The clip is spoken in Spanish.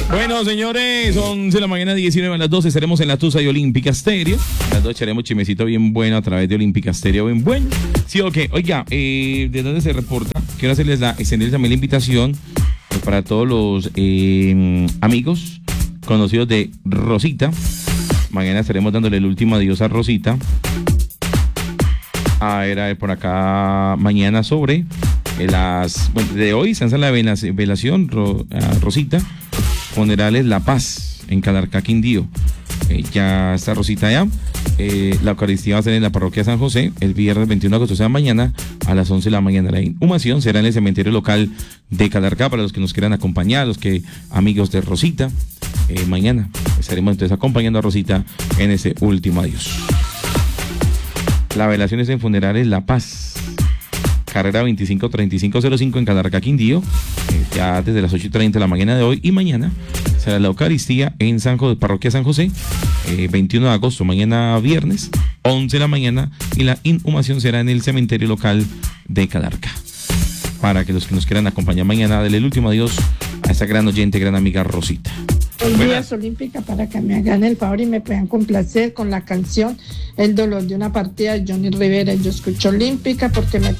Bueno, señores, 11 de la mañana, 19 a las 12 estaremos en la Tusa y Olímpica Stereo. A las 2 echaremos chimecito bien bueno a través de Olímpica Stereo, bien bueno. Sí, ok. Oiga, ¿de dónde se reporta? Quiero extenderles también la invitación para todos los amigos conocidos de Rosita. Mañana estaremos dándole el último adiós a Rosita. A ver, por acá, mañana sobre de hoy se lanza la velación a Rosita. Funerales La Paz en Calarcá, Quindío. Ya está Rosita allá. La Eucaristía va a ser en la parroquia San José el viernes 21 de agosto, o sea, mañana a las 11 de la mañana. La inhumación será en el cementerio local de Calarcá para los que nos quieran acompañar, los que amigos de Rosita. Mañana estaremos entonces acompañando a Rosita en ese último adiós. La velación es en Funerales La Paz, carrera 253505 en Calarcá, Quindío, ya desde las 8:30 de la mañana de hoy, y mañana será la Eucaristía en parroquia San José, 21 de agosto, mañana viernes, 11 de la mañana, y la inhumación será en el cementerio local de Calarcá. Para que los que nos quieran acompañar mañana, denle el último adiós a esta gran oyente, gran amiga Rosita. Días Olímpica, para que me hagan el favor y me puedan complacer con la canción El dolor de una partida de Johnny Rivera. Yo escucho Olímpica porque me